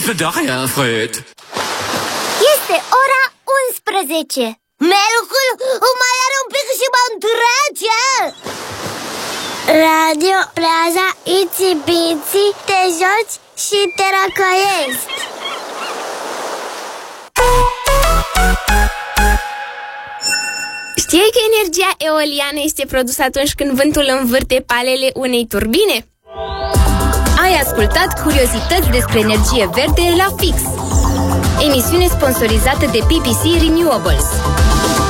Ist da, Fred? Este ora 11. Mercul mai are un pic și mă întrece. Radio Plaza Itsy Bitsy, te joci și te răcoiești. Știai că energia eoliană este produsă atunci când vântul învârte palele unei turbine? Ai ascultat curiozități despre energie verde la Fix, emisiune sponsorizată de PPC Renewables.